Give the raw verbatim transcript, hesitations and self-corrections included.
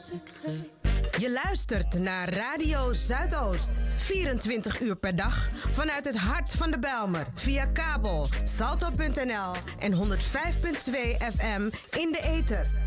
secret. Je luistert naar Radio Zuidoost. vierentwintig uur per dag vanuit het hart van de Bijlmer. Via kabel, salto punt n l en honderdvijf komma twee F M in de ether.